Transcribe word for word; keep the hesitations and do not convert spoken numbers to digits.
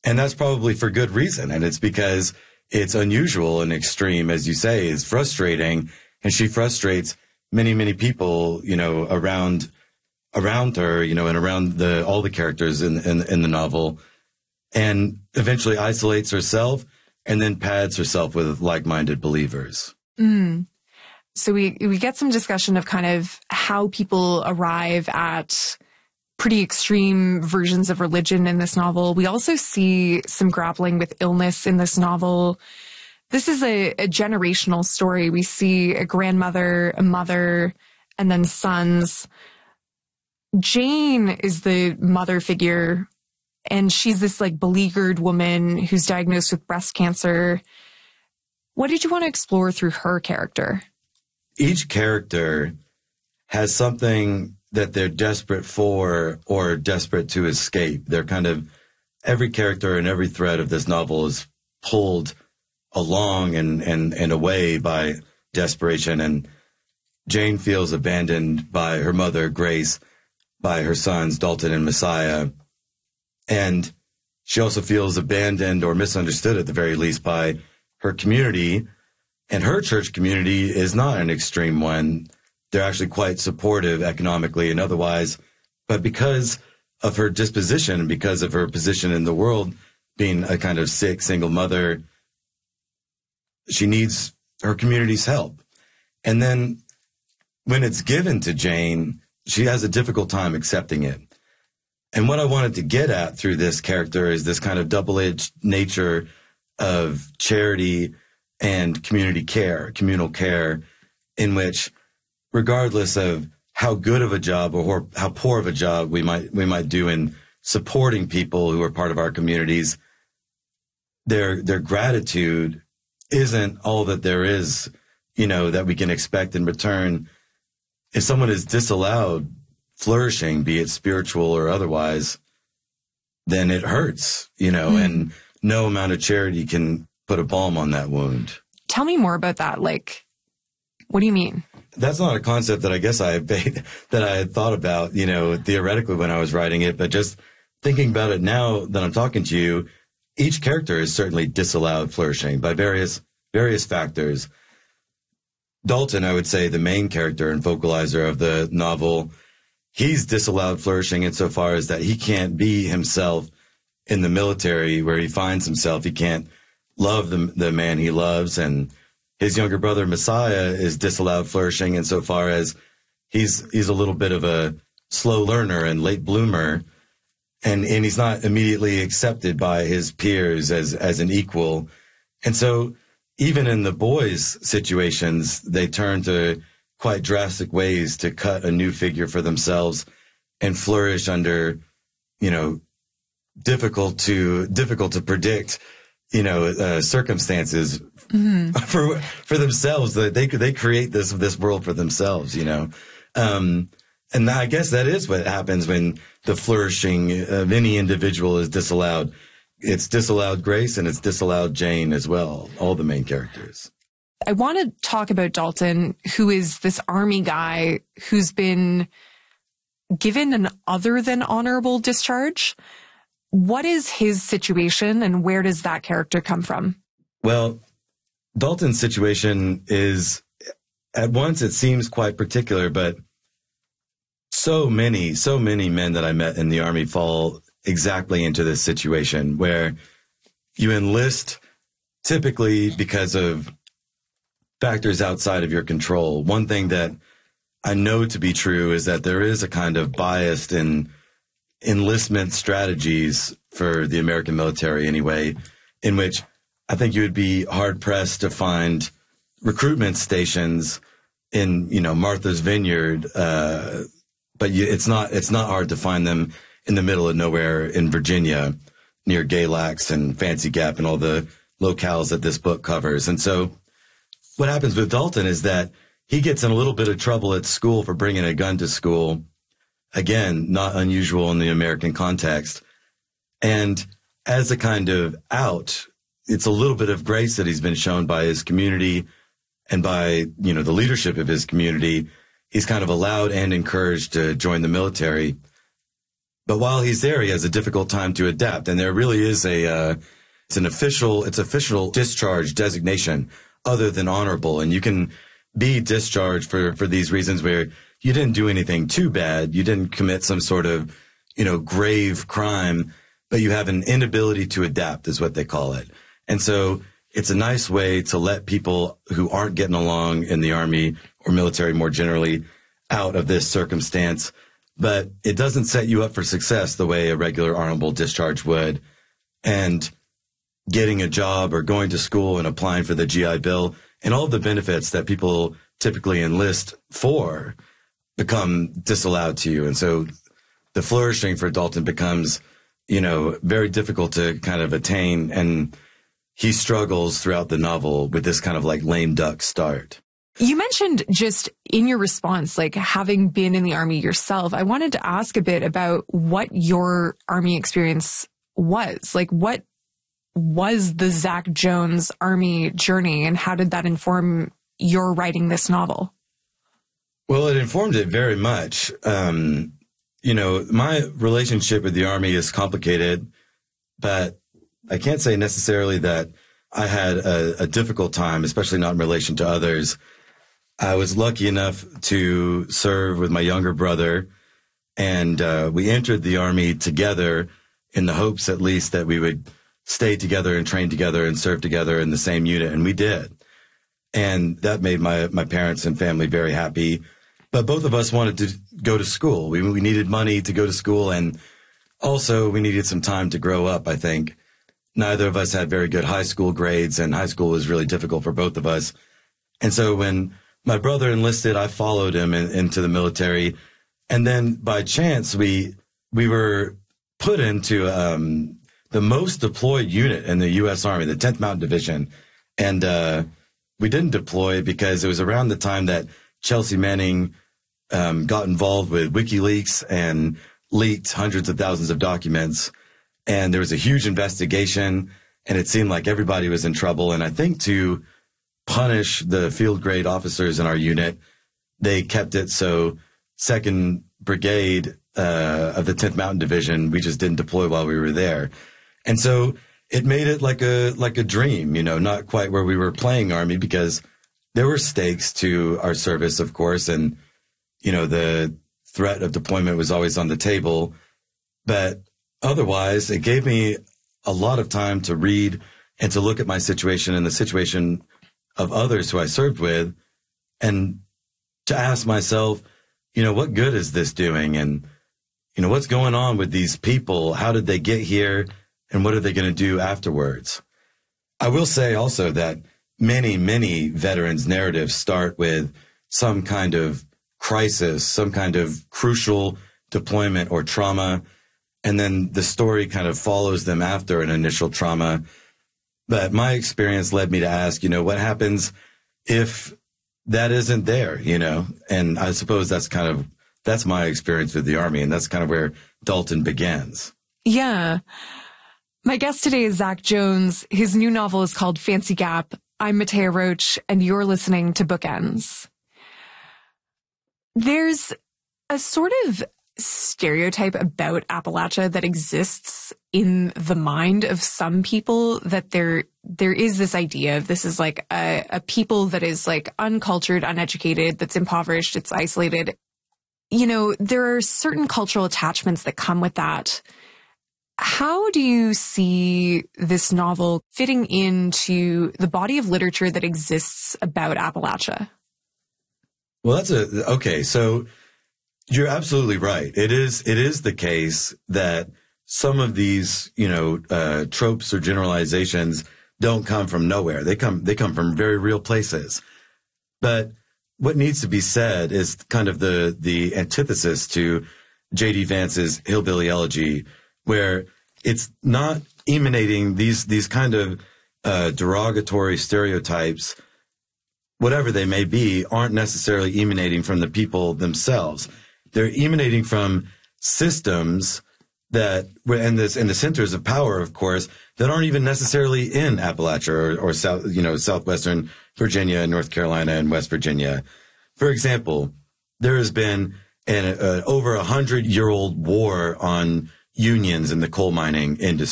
And that's probably for good reason. And it's because it's unusual and extreme, as you say, is frustrating. And she frustrates many, many people, you know, around, around her, you know, and around the, all the characters in, in, in the novel, and eventually isolates herself and then pads herself with like-minded believers. Mm. So we, we get some discussion of kind of how people arrive at pretty extreme versions of religion in this novel. We also see some grappling with illness in this novel. This is a, a generational story. We see a grandmother, a mother, and then sons. Jane is the mother figure, and she's this like beleaguered woman who's diagnosed with breast cancer. What did you want to explore through her character? Each character has something that they're desperate for or desperate to escape. They're kind of, every character and every thread of this novel is pulled along and, and, and away by desperation. And Jane feels abandoned by her mother, Grace, by her sons, Dalton and Messiah. And she also feels abandoned or misunderstood at the very least by her community. And her church community is not an extreme one. They're actually quite supportive economically and otherwise. But because of her disposition and because of her position in the world, being a kind of sick single mother, she needs her community's help. And then when it's given to Jane, she has a difficult time accepting it. And what I wanted to get at through this character is this kind of double-edged nature of charity and community care, communal care, in which regardless of how good of a job or how poor of a job we might we might do in supporting people who are part of our communities, their their gratitude isn't all that there is, you know, that we can expect in return. If someone is disallowed flourishing, be it spiritual or otherwise, then it hurts, you know, mm. and no amount of charity can put a balm on that wound. Tell me more about that. Like, what do you mean? That's not a concept that I guess I that I had thought about, you know, theoretically when I was writing it, but just thinking about it now that I'm talking to you, each character is certainly disallowed flourishing by various various factors. Dalton, I would say, the main character and vocalizer of the novel, he's disallowed flourishing insofar as that he can't be himself in the military where he finds himself. He can't love the the man he loves, and his younger brother, Messiah, is disallowed flourishing insofar as he's he's a little bit of a slow learner and late bloomer, and, and he's not immediately accepted by his peers as, as an equal. And so even in the boys' situations, they turn to quite drastic ways to cut a new figure for themselves and flourish under, you know, difficult to difficult to predict, you know, uh, circumstances mm-hmm. for for themselves. That they they create this this world for themselves, you know. Um, and I guess that is what happens when the flourishing of any individual is disallowed. It's disallowed Grace and it's disallowed Jane as well, all the main characters. I want to talk about Dalton, who is this army guy who's been given an other than honorable discharge. What is his situation and where does that character come from? Well, Dalton's situation is, at once it seems quite particular, but so many, so many men that I met in the Army fall exactly into this situation where you enlist typically because of factors outside of your control. One thing that I know to be true is that there is a kind of bias in enlistment strategies for the American military anyway, in which I think you would be hard pressed to find recruitment stations in, you know, Martha's Vineyard, uh, but you, it's not, it's not hard to find them in the middle of nowhere in Virginia near Galax and Fancy Gap and all the locales that this book covers. And so what happens with Dalton is that he gets in a little bit of trouble at school for bringing a gun to school. Again, not unusual in the American context. And as a kind of out, it's a little bit of grace that he's been shown by his community and by, you know, the leadership of his community. He's kind of allowed and encouraged to join the military. But while he's there, he has a difficult time to adapt. And there really is a, uh, it's an official, it's official discharge designation other than honorable. And you can be discharged for, for these reasons where you didn't do anything too bad. You didn't commit some sort of, you know, grave crime, but you have an inability to adapt is what they call it. And so it's a nice way to let people who aren't getting along in the Army or military more generally out of this circumstance. But it doesn't set you up for success the way a regular honorable discharge would. And getting a job or going to school and applying for the G I Bill and all the benefits that people typically enlist for become disallowed to you. And so the flourishing for Dalton becomes, you know, very difficult to kind of attain. And he struggles throughout the novel with this kind of like lame duck start. You mentioned just in your response, like having been in the Army yourself, I wanted to ask a bit about what your Army experience was. Like, what was the Zach Jones Army journey, and how did that inform your writing this novel? Well, it informed it very much. Um, you know, my relationship with the Army is complicated, but I can't say necessarily that I had a, a difficult time, especially not in relation to others. I was lucky enough to serve with my younger brother, and uh, we entered the Army together in the hopes, at least, that we would stay together and train together and serve together in the same unit, and we did. And that made my, my parents and family very happy. But both of us wanted to go to school. We, we needed money to go to school, and also we needed some time to grow up, I think. Neither of us had very good high school grades, and high school was really difficult for both of us. And so when my brother enlisted, I followed him in, into the military. And then by chance, we we were put into um, the most deployed unit in the U S Army, the tenth Mountain Division. And uh, we didn't deploy because it was around the time that Chelsea Manning um, got involved with WikiLeaks and leaked hundreds of thousands of documents. And there was a huge investigation, and it seemed like everybody was in trouble. And I think to punish the field grade officers in our unit, they kept it so second Brigade uh, of the tenth Mountain Division, we just didn't deploy while we were there. And so it made it like a like a dream, you know, not quite where we were playing Army, because there were stakes to our service, of course, and, you know, the threat of deployment was always on the table. But otherwise, it gave me a lot of time to read and to look at my situation and the situation of others who I served with, and to ask myself, you know, what good is this doing? And, you know, what's going on with these people? How did they get here? And what are they going to do afterwards? I will say also that many, many veterans' narratives start with some kind of crisis, some kind of crucial deployment or trauma. And then the story kind of follows them after an initial trauma. But my experience led me to ask, you know, what happens if that isn't there, you know? And I suppose that's kind of, that's my experience with the Army. And that's kind of where Dalton begins. Yeah. My guest today is Zach Jones. His new novel is called Fancy Gap. I'm Matea Roach, and you're listening to Bookends. There's a sort of stereotype about Appalachia that exists in the mind of some people, that there there is this idea of this is like a, a people that is like uncultured, uneducated, that's impoverished, it's isolated. You know, there are certain cultural attachments that come with that. How do you see this novel fitting into the body of literature that exists about Appalachia? Well, that's a, okay, so you're absolutely right. It is, it is the case that some of these, you know, uh, tropes or generalizations don't come from nowhere. They come, they come from very real places. But what needs to be said is kind of the, the antithesis to J D Vance's Hillbilly Elegy, where it's not emanating these, these kind of, uh, derogatory stereotypes, whatever they may be, aren't necessarily emanating from the people themselves. They're emanating from systems that, and this, and the centers of power, of course, that aren't even necessarily in Appalachia or, or South, you know, Southwestern Virginia, North Carolina, and West Virginia. For example, there has been and a, a over a hundred year old war on unions in the coal mining industry.